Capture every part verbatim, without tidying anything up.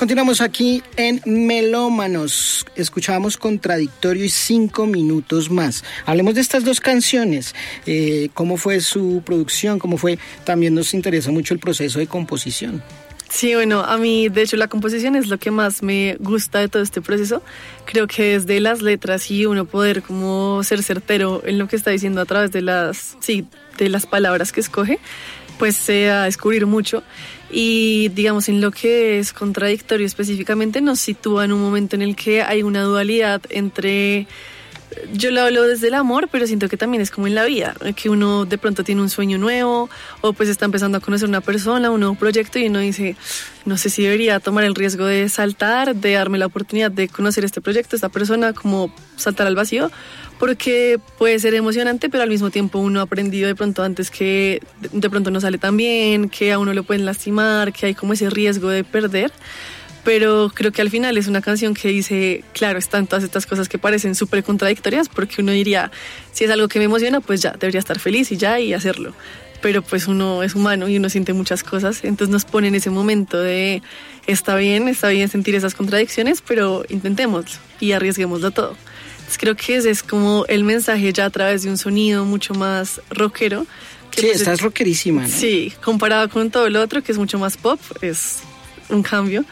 Continuamos aquí en Melómanos. Escuchamos Contradictorio y Cinco Minutos Más. Hablemos de estas dos canciones. Eh, ¿Cómo fue su producción? ¿Cómo fue? También nos interesa mucho el proceso de composición. Sí, bueno, a mí de hecho la composición es lo que más me gusta de todo este proceso. Creo que desde las letras y uno poder como ser certero en lo que está diciendo a través de las, sí, de las palabras que escoge, pues se va a descubrir mucho. Y digamos en lo que es Contradictorio específicamente nos sitúa en un momento en el que hay una dualidad entre, yo lo hablo desde el amor, pero siento que también es como en la vida, que uno de pronto tiene un sueño nuevo o pues está empezando a conocer una persona, un nuevo proyecto y uno dice, no sé si debería tomar el riesgo de saltar, de darme la oportunidad de conocer este proyecto, esta persona, como saltar al vacío, porque puede ser emocionante, pero al mismo tiempo uno ha aprendido de pronto antes que de pronto no sale tan bien, que a uno lo pueden lastimar, que hay como ese riesgo de perder. Pero creo que al final es una canción que dice, claro, están todas estas cosas que parecen súper contradictorias, porque uno diría, si es algo que me emociona, pues ya, debería estar feliz y ya, y hacerlo. Pero pues uno es humano y uno siente muchas cosas, entonces nos pone en ese momento de, está bien, está bien sentir esas contradicciones, pero intentémoslo y arriesguémoslo todo. Entonces creo que ese es como el mensaje ya a través de un sonido mucho más rockero. Que sí, pues estás es, rockerísima, ¿no? Sí, comparado con todo lo otro que es mucho más pop, es un cambio.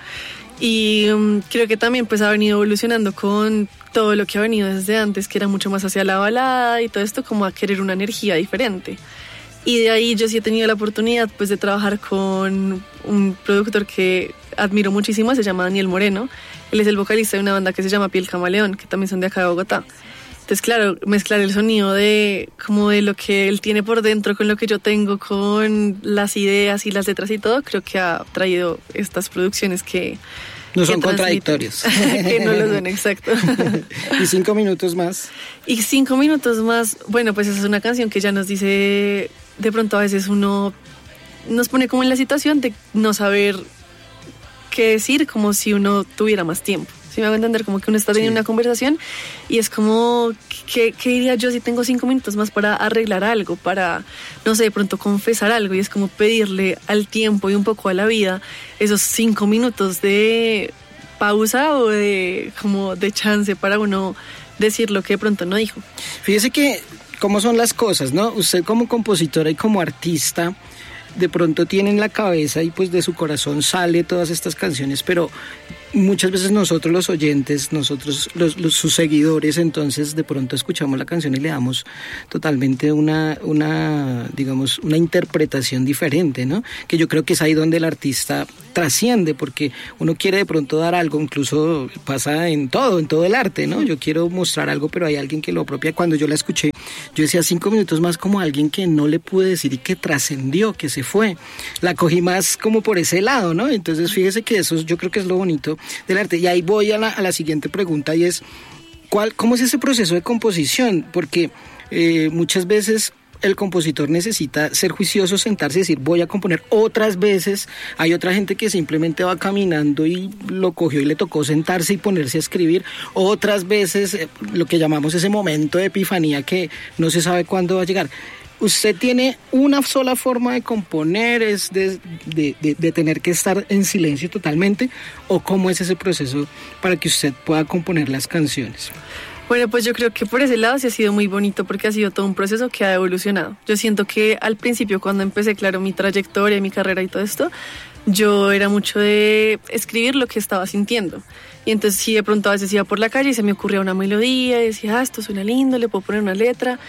Y um, creo que también pues ha venido evolucionando con todo lo que ha venido desde antes, que era mucho más hacia la balada y todo esto, como a querer una energía diferente. Y de ahí yo sí he tenido la oportunidad pues de trabajar con un productor que admiro muchísimo, se llama Daniel Moreno. Él es el vocalista de una banda que se llama Piel Camaleón, que también son de acá de Bogotá. Entonces, claro, mezclar el sonido de como de lo que él tiene por dentro con lo que yo tengo, con las ideas y las letras y todo, creo que ha traído estas producciones que no que son contradictorios. Que no lo son, exacto. Y cinco minutos más. Y cinco minutos más, bueno, pues esa es una canción que ya nos dice, de pronto a veces uno nos pone como en la situación de no saber qué decir, como si uno tuviera más tiempo. Si me hago entender, como que uno está teniendo sí. una conversación y es como, ¿qué, ¿qué diría yo si tengo cinco minutos más para arreglar algo, para, no sé, de pronto confesar algo? Y es como pedirle al tiempo y un poco a la vida esos cinco minutos de pausa o de, como de chance para uno decir lo que de pronto no dijo. Fíjese que, ¿cómo son las cosas, no? Usted como compositora y como artista, de pronto tiene en la cabeza y pues de su corazón sale todas estas canciones, pero muchas veces nosotros los oyentes, nosotros los, los sus seguidores, entonces de pronto escuchamos la canción y le damos totalmente una, una, digamos, una interpretación diferente, ¿no? Que yo creo que es ahí donde el artista trasciende, porque uno quiere de pronto dar algo, incluso pasa en todo, en todo el arte, ¿no? Yo quiero mostrar algo, pero hay alguien que lo apropia. Cuando yo la escuché, yo decía cinco minutos más como alguien que no le pude decir y que trascendió, que se fue. La cogí más como por ese lado, ¿no? Entonces fíjese que eso yo creo que es lo bonito del arte. Y ahí voy a la, a la siguiente pregunta y es, ¿cuál, ¿cómo es ese proceso de composición? Porque eh, muchas veces el compositor necesita ser juicioso, sentarse y decir, voy a componer. Otras veces hay otra gente que simplemente va caminando y lo cogió y le tocó sentarse y ponerse a escribir. Otras veces eh, lo que llamamos ese momento de epifanía que no se sabe cuándo va a llegar. ¿Usted tiene una sola forma de componer, es de, de, de, de tener que estar en silencio totalmente? ¿O cómo es ese proceso para que usted pueda componer las canciones? Bueno, pues yo creo que por ese lado sí ha sido muy bonito porque ha sido todo un proceso que ha evolucionado. Yo siento que al principio, cuando empecé, claro, mi trayectoria, mi carrera y todo esto, yo era mucho de escribir lo que estaba sintiendo. Y entonces sí, de pronto a veces iba por la calle y se me ocurría una melodía y decía, ah, esto suena lindo, le puedo poner una letra.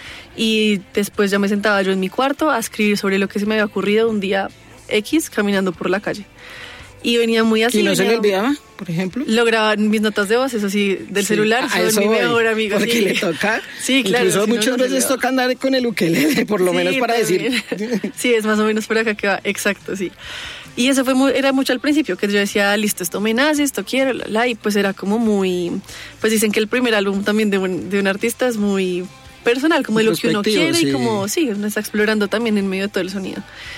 Y después ya me sentaba yo en mi cuarto a escribir sobre lo que se me había ocurrido un día X caminando por la calle. Y venía muy así. ¿Y no venía, se le olvidaba, por ejemplo? Lograba mis notas de voz, eso sí, del sí, celular, soy mi mejor amigo. Porque sí. le toca. Sí, claro. Incluso si muchas no, no veces toca andar con el ukelele, por lo sí, menos para también. decir. Sí, es más o menos por acá que va, exacto, sí. Y eso fue muy, era mucho al principio, que yo decía, listo, esto me nace, esto quiero, la, la, y pues era como muy, pues dicen que el primer álbum también de un, de un artista es muy personal, como de lo que uno quiere sí. y como, sí, uno está explorando también en medio de todo el sonido.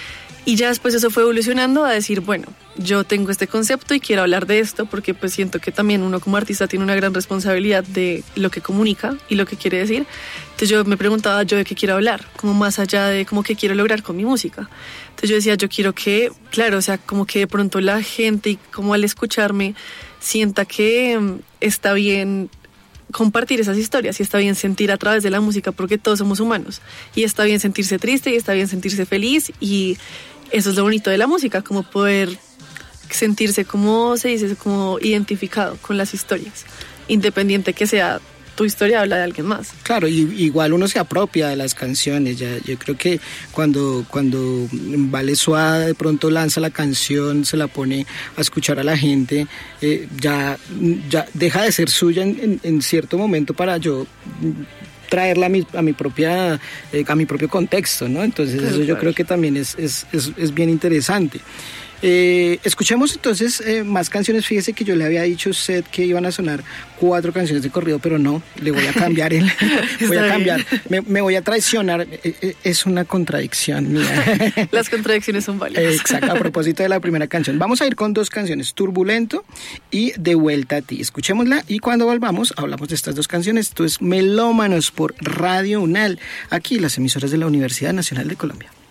Y ya después eso fue evolucionando a decir, bueno, yo tengo este concepto y quiero hablar de esto porque pues siento que también uno como artista tiene una gran responsabilidad de lo que comunica y lo que quiere decir. Entonces yo me preguntaba yo de qué quiero hablar, como más allá de como qué quiero lograr con mi música. Entonces yo decía, yo quiero que, claro, o sea, como que de pronto la gente y como al escucharme sienta que um, está bien compartir esas historias y está bien sentir a través de la música porque todos somos humanos y está bien sentirse triste y está bien sentirse feliz y eso es lo bonito de la música, como poder sentirse, como se dice, como identificado con las historias, independiente que sea tu historia habla de alguien más. Claro, y igual uno se apropia de las canciones. Ya, yo creo que cuando, cuando Vale Suá de pronto lanza la canción, se la pone a escuchar a la gente, eh, ya, ya deja de ser suya en, en, en cierto momento para yo traerla a mi, a mi propia eh, a mi propio contexto, ¿no? Entonces claro, eso yo claro. creo que también es, es, es, es bien interesante. Eh, escuchemos entonces eh, más canciones. Fíjese que yo le había dicho a usted que iban a sonar cuatro canciones de corrido, pero no, le voy a cambiar el, voy a cambiar, me, me voy a traicionar, eh, es una contradicción mía. Las contradicciones son válidas. Exacto, a propósito de la primera canción. Vamos a ir con dos canciones, Turbulento y De Vuelta a Ti. Escuchémosla y cuando volvamos hablamos de estas dos canciones. Esto es Melómanos por Radio UNAL, aquí las emisoras de la Universidad Nacional de Colombia.